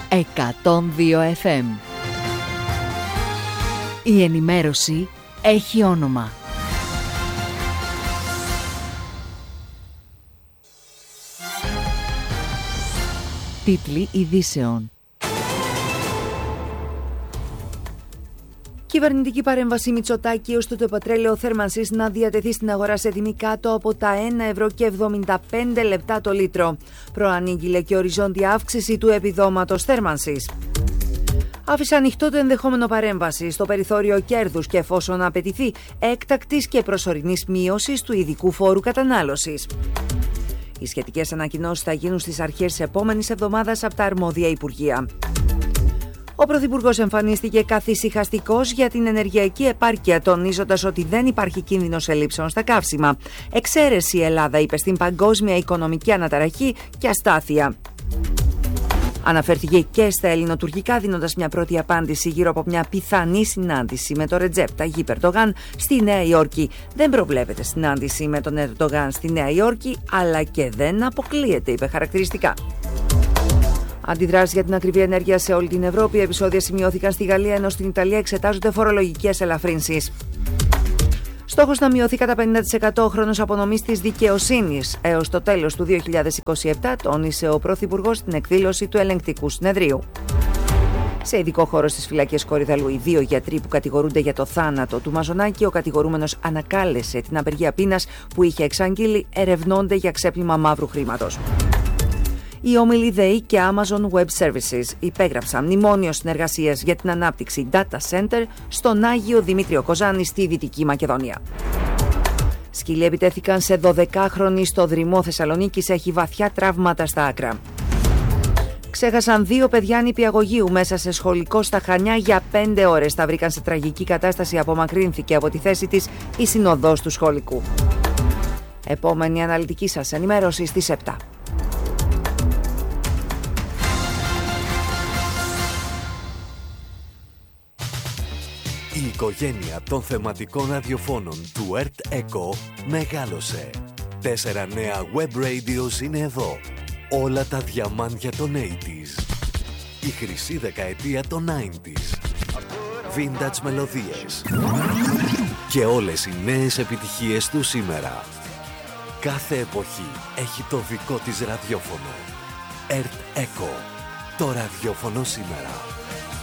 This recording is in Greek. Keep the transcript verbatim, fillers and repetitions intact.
εκατόν δύο εφ εμ. Η ενημέρωση έχει όνομα. Τίτλοι ειδήσεων. Κυβερνητική παρέμβαση Μητσοτάκη ώστε το πετρέλαιο θέρμανσης να διατεθεί στην αγορά σε τιμή κάτω από τα ένα ευρώ και εβδομήντα πέντε λεπτά το λίτρο. Προανήγγειλε και οριζόντια αύξηση του επιδόματος θέρμανσης. Άφησε ανοιχτό το ενδεχόμενο παρέμβαση στο περιθώριο κέρδους και εφόσον απαιτηθεί έκτακτης και προσωρινής μείωσης του ειδικού φόρου κατανάλωσης. Οι σχετικές ανακοινώσεις θα γίνουν στις αρχές της επόμενης εβδομάδας από τα αρμόδια υπουργεία. Ο Πρωθυπουργός εμφανίστηκε καθησυχαστικός για την ενεργειακή επάρκεια, τονίζοντας ότι δεν υπάρχει κίνδυνος ελλείψεων στα καύσιμα. Εξαίρεση η Ελλάδα, είπε, στην παγκόσμια οικονομική αναταραχή και αστάθεια. Αναφέρθηκε και στα ελληνοτουρκικά, δίνοντας μια πρώτη απάντηση γύρω από μια πιθανή συνάντηση με τον Ρετζέπ Ταγιίπ Ερντογάν στη Νέα Υόρκη. Δεν προβλέπεται συνάντηση με τον Ερντογάν στη Νέα Υόρκη, αλλά και δεν αποκλείεται, είπε χαρακτηριστικά. Αντιδράσεις για την ακριβή ενέργεια σε όλη την Ευρώπη. Επεισόδια σημειώθηκαν στη Γαλλία, ενώ στην Ιταλία εξετάζονται φορολογικές ελαφρύνσεις. Στόχος να μειωθεί κατά πενήντα τοις εκατό ο χρόνος απονομής της δικαιοσύνης έως το τέλος του δύο χιλιάδες είκοσι επτά, τόνισε ο Πρωθυπουργός στην εκδήλωση του Ελεγκτικού Συνεδρίου. Σε ειδικό χώρο στις φυλακές Κορυδαλού, οι δύο γιατροί που κατηγορούνται για το θάνατο του Μαζονάκη, ο κατηγορούμενος ανακάλεσε την απεργία πείνας που είχε εξαγγείλει, ερευνώνται για ξέπλυμα μαύρου χρήματος. Οι όμιλοι ΔΕΗ και Amazon Web Services υπέγραψαν μνημόνιο συνεργασίας για την ανάπτυξη data center στον Άγιο Δημήτριο Κοζάνη στη Δυτική Μακεδονία. Σκύλοι επιτέθηκαν σε δωδεκάχρονη στο Δρυμό Θεσσαλονίκης, έχει βαθιά τραύματα στα άκρα. Ξέχασαν δύο παιδιά νηπιαγωγείου μέσα σε σχολικό στα Χανιά για πέντε ώρες. Τα βρήκαν σε τραγική κατάσταση, απομακρύνθηκε από τη θέση της η συνοδός του σχολικού. Επόμενη αναλυτική σας ενημέρωση στις επτά. Η οικογένεια των θεματικών ραδιοφώνων του ΕΡΤ Echo μεγάλωσε. Τέσσερα νέα web radios είναι εδώ. Όλα τα διαμάντια των ογδόντα. Η χρυσή δεκαετία των ενενήντα. Vintage μελωδίες. Και όλες οι νέες επιτυχίες του σήμερα. Κάθε εποχή έχει το δικό της ραδιόφωνο. ΕΡΤ Echo. Το ραδιόφωνο σήμερα.